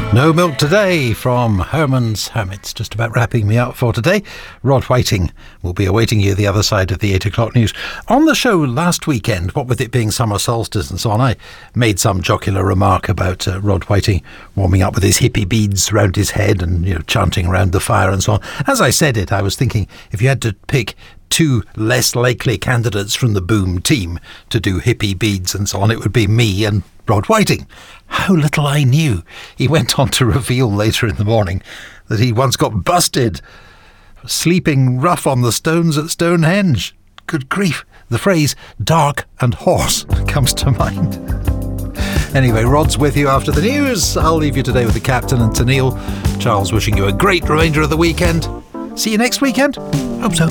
No Milk Today from Herman's Hermits. Just about wrapping me up for today. Rod Whiting will be awaiting you the other side of the 8 o'clock news. On the show last weekend, what with it being summer solstice and so on, I made some jocular remark about Rod Whiting warming up with his hippie beads round his head and chanting around the fire and so on. As I said it, I was thinking if you had to pick two less likely candidates from the Boom team to do hippie beads and so on, it would be me and Rod Whiting. How little I knew. He went on to reveal later in the morning that he once got busted sleeping rough on the stones at Stonehenge. Good grief. The phrase dark and hoarse comes to mind. Anyway, Rod's with you after the news. I'll leave you today with the captain and Tennille. Charles wishing you a great remainder of the weekend. See you next weekend. Hope so.